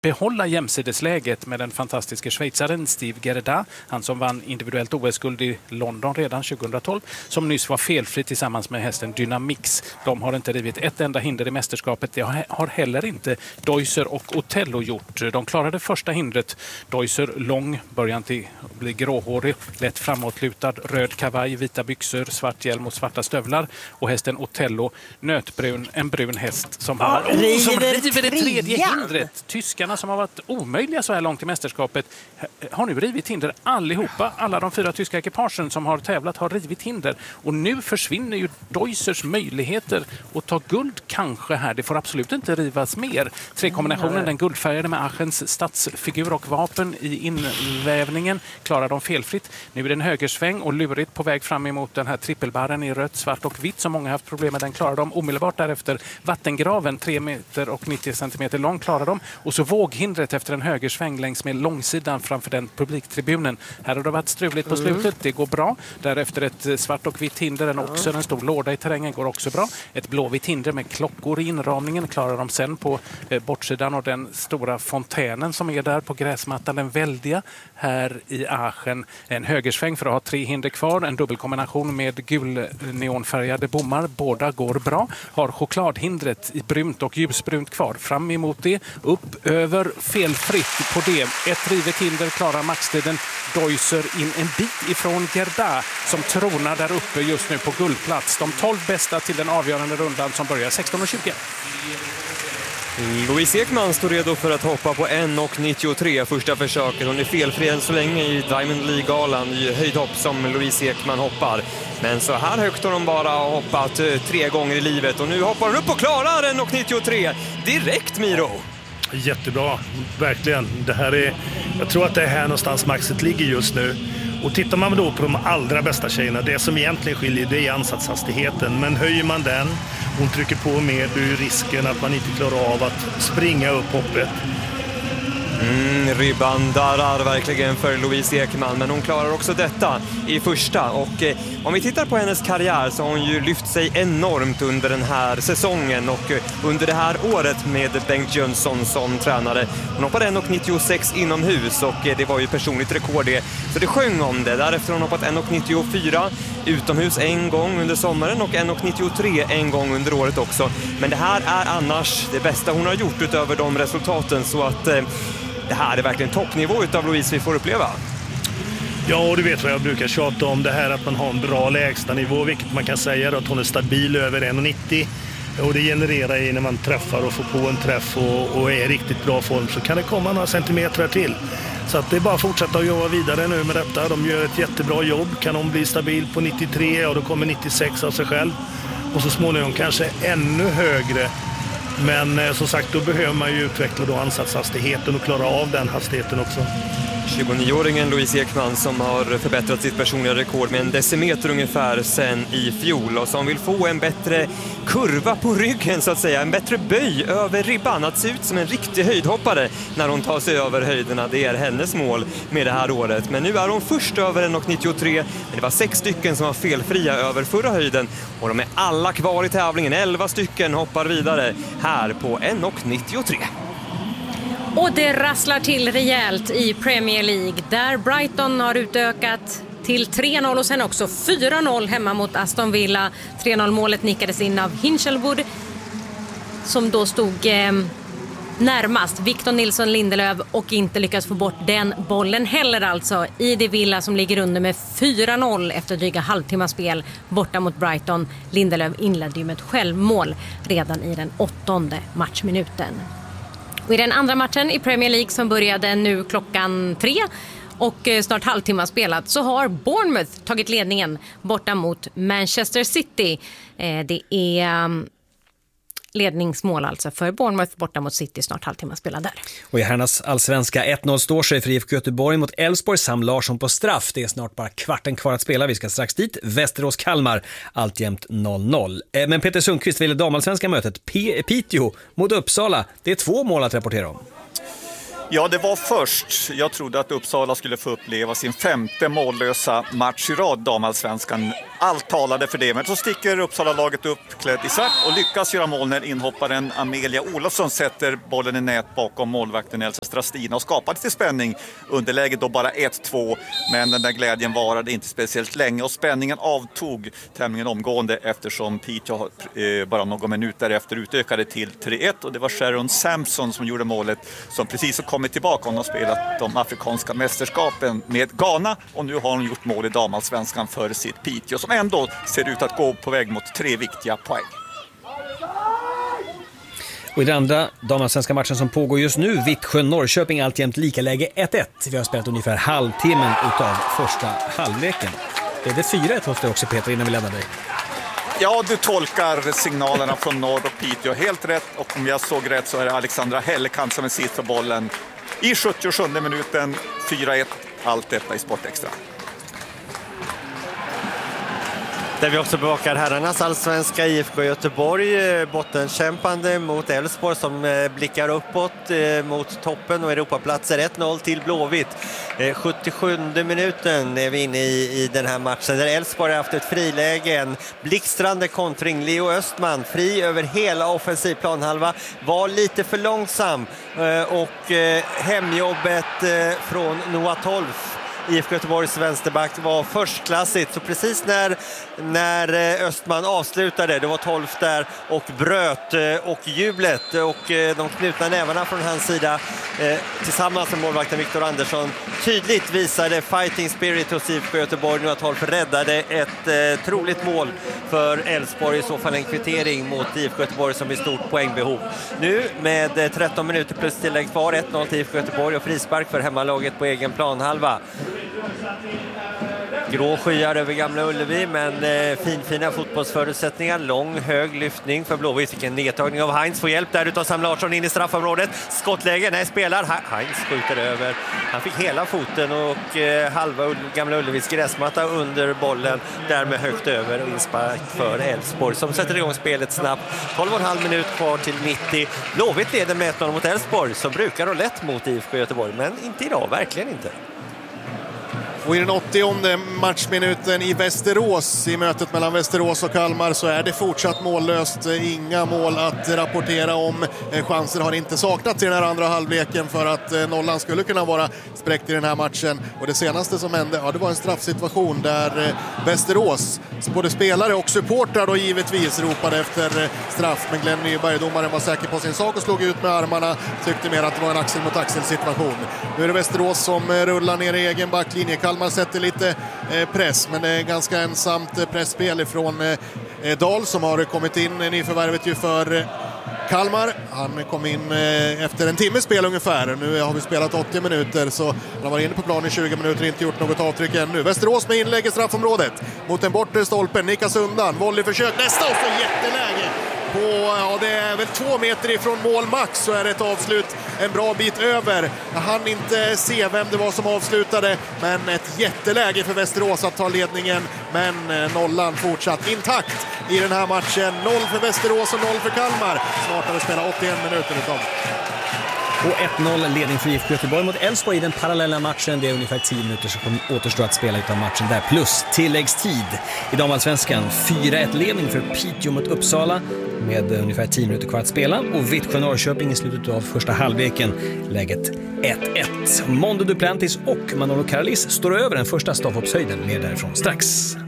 behålla jämsidesläget med den fantastiska schweizaren Steve Gerda, han som vann individuellt OS-guld i London redan 2012, som nyss var felfri tillsammans med hästen Dynamix. De har inte rivit ett enda hinder i mästerskapet. Det har heller inte Deusser och Otello gjort. De klarade första hindret. Deusser lång, början till att bli gråhårig, lätt framåtlutad, röd kavaj, vita byxor, svart hjälm och svarta stövlar. Och hästen Otello, nötbrun, en brun häst som river det tredje hindret. Tyskarna som har varit omöjliga så här långt i mästerskapet har nu rivit hinder allihopa. Alla de 4 tyska ekipagen som har tävlat har rivit hinder. Och nu försvinner ju Deussers möjligheter att ta guld kanske här. Det får absolut inte rivas mer. 3-kombinationen, den guldfärgade med Aachens stadsfigur och vapen i invävningen, klarar de felfritt. Nu är det en högersväng och lurigt på väg fram emot den här trippelbarren i rött, svart och vitt som många har haft problem med. Den klarar de omedelbart därefter. Vattengraven, 3 meter och 90 centimeter lång, klarar de. Och så våghindret efter en högersväng längs med långsidan framför den publiktribunen. Här har det varit struligt på slutet. Det går bra. Därefter ett svart och vitt hinder. En stor låda i terrängen går också bra. Ett blåvitt hinder med klockor i inramningen klarar de sen på bortsidan och den stora fontänen som är där på gräsmattan. Den väldiga här i Aachen. En högersväng för att ha 3 hinder kvar. En dubbelkombination med gul neonfärgade bommar. Båda går bra. Har chokladhindret i brunt och ljusbrunt kvar. Fram emot det. Upp över felfritt på det. Ett rivet hinder klarar maxtiden. Deusser in en bit ifrån Gerda som tronar där uppe just nu på guldplats. De 12 bästa till den avgörande rundan som börjar 16:20. Louise Ekman står redo för att hoppa på 1,93 första försöket. Hon är felfri än så länge i Diamond League-galan i höjdhopp som Louise Ekman hoppar. Men så här högt har hon bara hoppat 3 gånger i livet. Och nu hoppar hon upp och klarar 1,93 direkt, Miro. Jättebra, verkligen. Jag tror att det är här någonstans maxet ligger just nu. Och tittar man då på de allra bästa tjejerna, det som egentligen skiljer det är ansatshastigheten. Men höjer man den, hon trycker på mer, då är risken att man inte klarar av att springa upp hoppet. Ribban darrar verkligen för Louise Ekman, men hon klarar också detta i första. Och om vi tittar på hennes karriär så har hon ju lyft sig enormt under den här säsongen och under det här året med Bengt Jönsson som tränare. Hon hoppade 1,96 inomhus och det var ju personligt rekord det. Så det sjöng om det. Därefter har hon hoppat 1,94 utomhus en gång under sommaren och 1,93 en gång under året också. Men det här är annars det bästa hon har gjort utöver de resultaten, så att det här är verkligen toppnivå utav Louise vi får uppleva. Ja, och du vet vad jag brukar tjata om, det här att man har en bra lägsta nivå, vilket man kan säga att hon är stabil över 1,90. Och det genererar ju när man träffar och får på en träff och är i riktigt bra form, så kan det komma några centimeter till. Så att det är bara att fortsätta att jobba vidare nu med detta. De gör ett jättebra jobb. Kan hon bli stabil på 93, och då kommer 96 av sig själv. Och så småningom kanske ännu högre. Men som sagt, då behöver man ju utveckla då ansatshastigheten och klara av den hastigheten också. 29-åringen Louise Ekman som har förbättrat sitt personliga rekord med 1 decimeter ungefär sen i fjol, och som vill få en bättre kurva på ryggen så att säga, en bättre böj över ribban, att se ut som en riktig höjdhoppare när hon tar sig över höjderna. Det är hennes mål med det här året. Men nu är hon först över 1,93, men det var 6 stycken som var felfria över förra höjden, och de är alla kvar i tävlingen. 11 stycken hoppar vidare här på 1,93. Och det rasslar till rejält i Premier League, där Brighton har utökat till 3-0 och sen också 4-0 hemma mot Aston Villa. 3-0-målet nickades in av Hinchelwood som då stod närmast Victor Nilsson Lindelöf och inte lyckas få bort den bollen heller alltså. I det Villa som ligger under med 4-0 efter dryga halvtimmas spel borta mot Brighton. Lindelöf inledde ju med ett självmål redan i den 8:e matchminuten. Och i den andra matchen i Premier League som började nu klockan 3 och snart halvtimme spelat, så har Bournemouth tagit ledningen borta mot Manchester City. Det är ledningsmål alltså för Bournemouth borta mot City, snart halvtimme spelad där. Och i herrarnas allsvenska 1-0 står sig för IFK Göteborg mot Elfsborg. Sam Larsson på straff. Det är snart bara kvarten kvar att spela. Vi ska strax dit. Västerås-Kalmar alltjämt 0-0. Men Peter Sundqvist ville damallsvenska mötet Piteå mot Uppsala. Det är 2 mål att rapportera om. Ja, det var först. Jag trodde att Uppsala skulle få uppleva sin 5:e mållösa match i rad, damallsvenskan. Allt talade för det, men så sticker Uppsala-laget upp klädd i svart och lyckas göra mål när inhopparen Amelia Olofsson sätter bollen i nät bakom målvakten Elsa Strastina och skapar lite spänning. Underläget då bara 1-2, men den där glädjen varade inte speciellt länge och spänningen avtog tämligen omgående eftersom Piteå bara någon minut därefter utökade till 3-1 och det var Sharon Sampson som gjorde målet, som precis har kommit tillbaka. Hon har spelat de afrikanska mästerskapen med Ghana och nu har hon gjort mål i damallsvenskan för sitt Piteå som ändå ser ut att gå på väg mot 3 viktiga poäng. Och i den andra damallsvenska matchen som pågår just nu, Vittsjö-Norrköping, alltjämt lika läge 1-1. Vi har spelat ungefär halvtimmen utav första halvleken. Är det 4-1 hos dig också, Peter, innan vi lämnar dig? Ja, du tolkar signalerna från norr och Piteå helt rätt, och om jag såg rätt så är det Alexandra Hellekamp som är sist för bollen i 77 minuten. 4-1, allt detta i Sportextra. Där vi också bevakar herrarnas allsvenska IFK Göteborg, bottenkämpande mot Elfsborg som blickar uppåt mot toppen och Europaplatser. 1-0 till Blåvitt. 77 minuten är vi inne i den här matchen där Elfsborg har haft ett friläge, en blixtrande kontring. Leo Östman fri över hela offensiv planhalva, var lite för långsam och hemjobbet från Noah Tolf, IFK Göteborgs vänsterback, var förstklassigt. Så precis när Östman avslutade, det var 12 där och bröt, och jublet och de knutna nävarna från hans sida tillsammans med målvakten Viktor Andersson tydligt visade fighting spirit hos IFK Göteborg. Nu att Tolf räddade ett troligt mål för Elfsborg, i så fall en kvittering mot IFK Göteborg som är stort poängbehov. Nu med 13 minuter plus tillägg kvar, 1-0 till IFK Göteborg och frispark för hemmalaget på egen planhalva. Grå skyar över Gamla Ullevi, men fina fotbollsförutsättningar. Lång, hög lyftning för Blåvitt. Vilken nedtagning av Heinz. Får hjälp där utav Sam Larsson in i straffområdet. Skottläge, nej, spelar. Heinz skjuter över. Han fick hela foten och halva Gamla Ullevis gräsmatta under bollen. Därmed högt över och inspark för Elfsborg som sätter igång spelet snabbt. 12,5 minut kvar till 90. Blåvitt leder med 1-0 mot Elfsborg, som brukar ha lätt mot IFK Göteborg, men inte idag, verkligen inte. Och i den 80:e matchminuten i Västerås, i mötet mellan Västerås och Kalmar, så är det fortsatt mållöst. Inga mål att rapportera om. Chanser har inte saknats i den här andra halvleken för att nollan skulle kunna vara spräckt i den här matchen. Och det senaste som hände, ja, det var en straffsituation där Västerås, både spelare och supportrar då givetvis, ropade efter straff. Men Glenn Nyberg, domaren, var säker på sin sak och slog ut med armarna. Tyckte mer att det var en axel mot axel situation. Nu är det Västerås som rullar ner i egen backlinje. Kalmar sätter lite press, men det är ganska ensamt pressspel ifrån Dahl som har kommit in, nyförvärvet ju för Kalmar. Han kom in efter en timmes spel ungefär. Nu har vi spelat 80 minuter, så han har varit inne på plan i 20 minuter, inte gjort något avtryck ännu. Västerås med inlägg i straffområdet mot den bortre stolpen, nickas undan, volleyförsök, nästa och så jätteläge. Ja, det är väl 2 meter ifrån mål max, så är det ett avslut en bra bit över. Jag hann inte se vem det var som avslutade, men ett jätteläge för Västerås att ta ledningen, men nollan fortsatt intakt i den här matchen. 0 för Västerås och 0 för Kalmar. Snart har vi spelat 81 minuter utav. Och 1-0 ledning för IFK Göteborg mot Elfsborg i den parallella matchen. Det är ungefär 10 minuter som återstår att spela utav matchen där, plus tilläggstid. I damallsvenskan 4-1 ledning för Piteå mot Uppsala med ungefär 10 minuter kvar att spela. Och Vittsjö-Norrköping i slutet av första halvleken, läget 1-1. Mondo Duplantis och Manolo Caralis står över den första stavhoppshöjden, med därifrån strax.